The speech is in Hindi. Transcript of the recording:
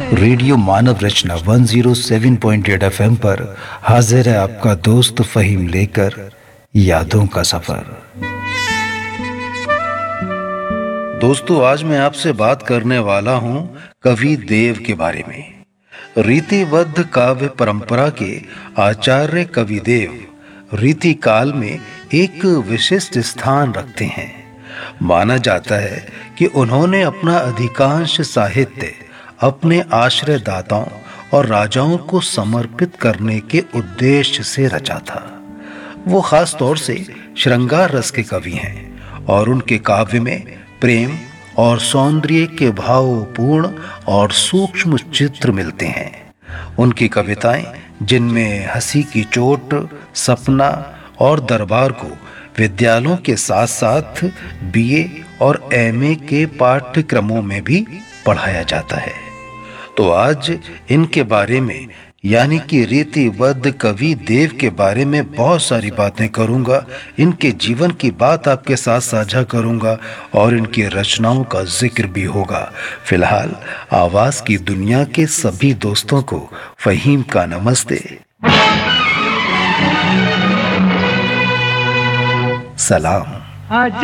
रेडियो मानव रचना 107.8 एफएम पर हाजिर है आपका दोस्त फहीम लेकर यादों का सफर। दोस्तों, आज मैं आपसे बात करने वाला हूं कवि देव के बारे में। रीतिबद्ध काव्य परंपरा के आचार्य कवि देव रीति काल में एक विशिष्ट स्थान रखते हैं। माना जाता है कि उन्होंने अपना अधिकांश साहित्य अपने आश्रयदाताओं और राजाओं को समर्पित करने के उद्देश्य से रचा था। वो खास तौर से श्रृंगार रस के कवि हैं और उनके काव्य में प्रेम और सौंदर्य के भावपूर्ण और सूक्ष्म चित्र मिलते हैं। उनकी कविताएं, जिनमें हंसी की चोट, सपना और दरबार को विद्यालयों के साथ साथ बीए और एमए के पाठ्यक्रमों में भी पढ़ाया जाता है। तो आज इनके बारे में यानी कि रीतिबद्ध कवि देव के बारे में बहुत सारी बातें करूंगा। इनके जीवन की बात आपके साथ साझा करूंगा और इनकी रचनाओं का जिक्र भी होगा। फिलहाल आवाज की दुनिया के सभी दोस्तों को फहीम का नमस्ते, सलाम।